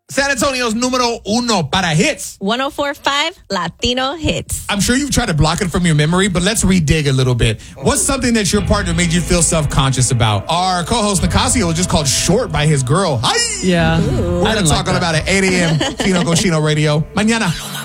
San Antonio's numero uno para hits. 104.5 Latino Hits. I'm sure you've tried to block it from your memory, but let's redig a little bit. What's something that your partner made you feel self-conscious about? Our co-host Nicasio was just called short by his girl. Hi! Yeah. We're going to talk about it at 8 a.m. Fino Cochino Radio. Mañana.